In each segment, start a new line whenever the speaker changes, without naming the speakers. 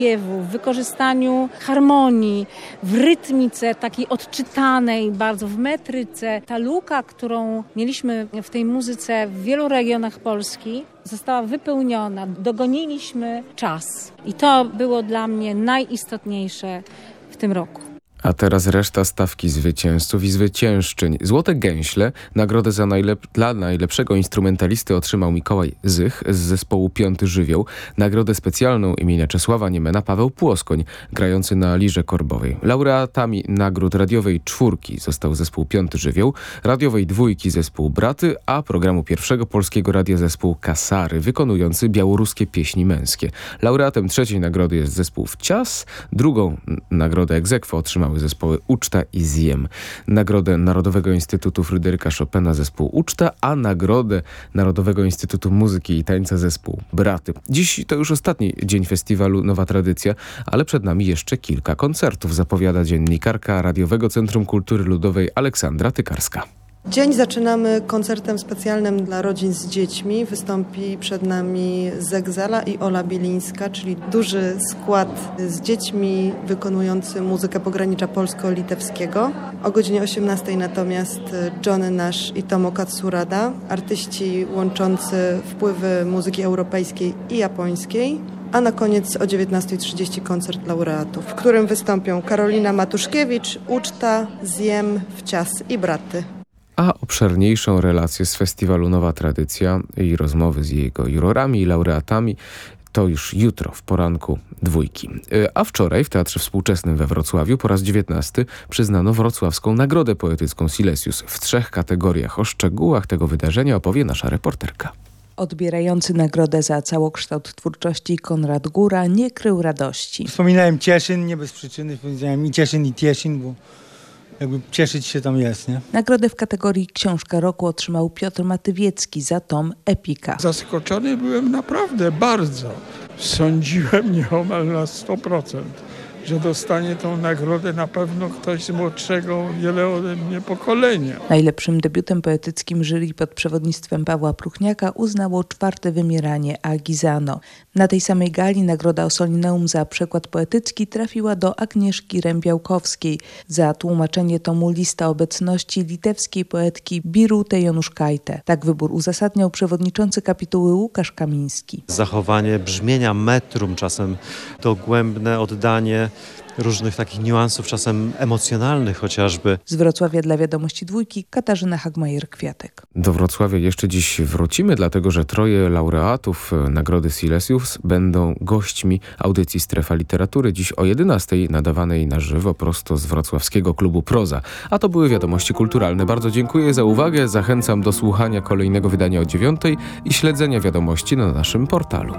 w wykorzystaniu harmonii, w rytmice takiej odczytanej, bardzo w metryce. Ta luka, którą mieliśmy w tej muzyce w wielu regionach Polski, została wypełniona. Dogoniliśmy czas. I to było dla mnie najistotniejsze w tym roku.
A teraz reszta stawki zwycięzców i zwyciężczyń. Złote Gęśle, nagrodę dla najlepszego instrumentalisty otrzymał Mikołaj Zych z zespołu Piąty Żywioł. Nagrodę specjalną imienia Czesława Niemena Paweł Płoskoń, grający na lirze korbowej. Laureatami nagród radiowej czwórki został zespół Piąty Żywioł, radiowej dwójki zespół Braty, a programu Pierwszego Polskiego Radia zespół Kasary, wykonujący białoruskie pieśni męskie. Laureatem trzeciej nagrody jest zespół Wcias, drugą nagrodę ex aequo otrzymał zespoły Uczta i Ziem. Nagrodę Narodowego Instytutu Fryderyka Chopina zespół Uczta, a nagrodę Narodowego Instytutu Muzyki i Tańca zespół Braty. Dziś to już ostatni dzień festiwalu Nowa Tradycja, ale przed nami jeszcze kilka koncertów, zapowiada dziennikarka Radiowego Centrum Kultury Ludowej Aleksandra Tykarska.
Dzień zaczynamy koncertem specjalnym dla rodzin z dziećmi. Wystąpi przed nami Zegzala i Ola Bielińska, czyli duży skład z dziećmi wykonujący muzykę pogranicza polsko-litewskiego. O godzinie 18 natomiast Johnny Nash i Tomo Katsurada, artyści łączący wpływy muzyki europejskiej i japońskiej. A na koniec o 19:30 koncert laureatów, w którym wystąpią Karolina Matuszkiewicz, Uczta, Ziem, Wcias i Braty.
A obszerniejszą relację z festiwalu Nowa Tradycja i rozmowy z jego jurorami i laureatami to już jutro w poranku dwójki. A wczoraj w Teatrze Współczesnym we Wrocławiu po raz 19 przyznano Wrocławską Nagrodę Poetycką Silesius w 3 kategoriach. O szczegółach tego wydarzenia opowie nasza reporterka.
Odbierający nagrodę za całokształt twórczości Konrad Góra nie krył radości.
Wspominałem Cieszyn, nie bez przyczyny, powiedziałem i Cieszyn, i Tieszyn, bo jakby cieszyć się tam jest, nie?
Nagrodę w kategorii Książka Roku otrzymał Piotr Matywiecki za tom Epika.
Zaskoczony byłem naprawdę bardzo. Sądziłem nieomal na 100%, że dostanie tą nagrodę na pewno ktoś z młodszego, wiele ode mnie pokolenia.
Najlepszym debiutem poetyckim jury pod przewodnictwem Pawła Pruchniaka uznało 4. wymieranie Agizano. Na tej samej gali nagroda Ossolineum za przekład poetycki trafiła do Agnieszki Rębiałkowskiej za tłumaczenie tomu Lista obecności litewskiej poetki Birute Jonuszkajte. Tak wybór uzasadniał przewodniczący kapituły Łukasz Kamiński.
Zachowanie brzmienia metrum, czasem dogłębne oddanie różnych takich niuansów, czasem emocjonalnych chociażby.
Z Wrocławia dla Wiadomości Dwójki Katarzyna Hagmajer-Kwiatek.
Do Wrocławia jeszcze dziś wrócimy, dlatego że 3 laureatów Nagrody Silesius będą gośćmi audycji Strefa Literatury. Dziś o 11:00 nadawanej na żywo prosto z wrocławskiego klubu Proza. A to były Wiadomości Kulturalne. Bardzo dziękuję za uwagę. Zachęcam do słuchania kolejnego wydania o 9:00 i śledzenia wiadomości na naszym portalu.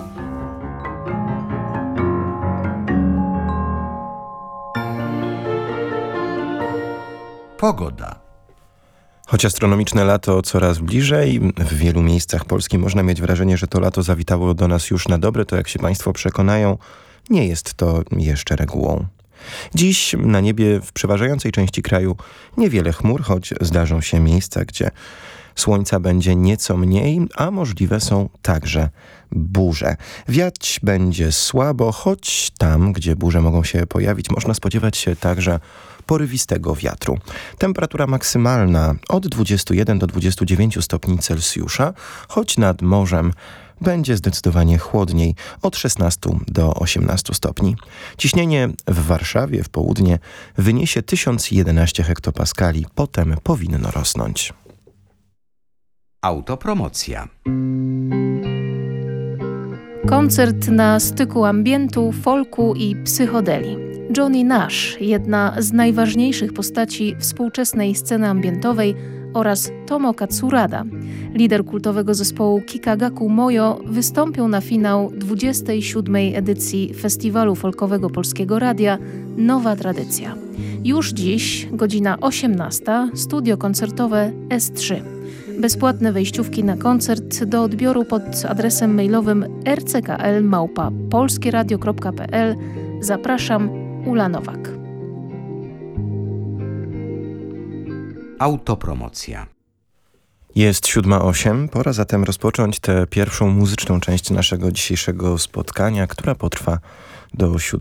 Pogoda. Choć astronomiczne lato coraz bliżej, w wielu miejscach Polski można mieć wrażenie, że to lato zawitało do nas już na dobre, to jak się Państwo przekonają, nie jest to jeszcze regułą. Dziś na niebie w przeważającej części kraju niewiele chmur, choć zdarzą się miejsca, gdzie słońca będzie nieco mniej, a możliwe są także burze. Wiać będzie słabo, choć tam, gdzie burze mogą się pojawić, można spodziewać się także porywistego wiatru. Temperatura maksymalna od 21 do 29 stopni Celsjusza, choć nad morzem będzie zdecydowanie chłodniej od 16 do 18 stopni. Ciśnienie w Warszawie w południe wyniesie 1011 hektopaskali, potem powinno rosnąć.
Autopromocja.
Koncert na styku ambientu, folku i psychodeli. Johnny Nash, jedna z najważniejszych postaci współczesnej sceny ambientowej, oraz Tomo Katsurada, lider kultowego zespołu Kikagaku Mojo, wystąpią na finał 27. edycji Festiwalu Folkowego Polskiego Radia Nowa Tradycja. Już dziś, godzina 18, studio koncertowe S3. Bezpłatne wejściówki na koncert do odbioru pod adresem mailowym rckl@polskieradio.pl. Zapraszam, Ula Nowak.
Autopromocja.
Jest 7:08, pora zatem rozpocząć tę pierwszą muzyczną część naszego dzisiejszego spotkania, która potrwa do 7.